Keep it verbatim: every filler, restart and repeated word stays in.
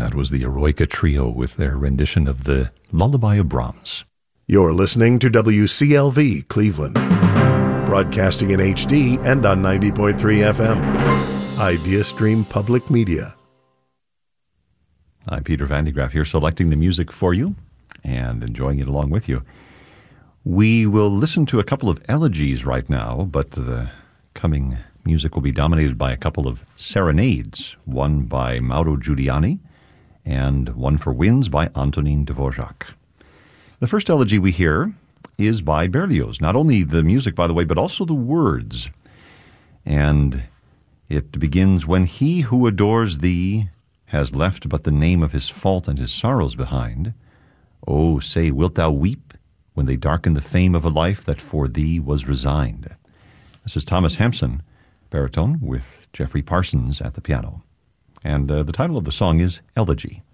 That was the Eroica Trio with their rendition of the Lullaby of Brahms. You're listening to W C L V Cleveland, broadcasting in H D and on ninety point three F M. IdeaStream Public Media. I'm Peter Van de Graaff here, selecting the music for you and enjoying it along with you. We will listen to a couple of elegies right now, but the coming music will be dominated by a couple of serenades, one by Mauro Giuliani and One for Winds by Antonin Dvorak. The first elegy we hear is by Berlioz. Not only the music, by the way, but also the words. And it begins, "When he who adores thee has left but the name of his fault and his sorrows behind, oh, say, wilt thou weep when they darken the fame of a life that for thee was resigned?" This is Thomas Hampson, baritone, with Jeffrey Parsons at the piano. And uh, the title of the song is Elegy.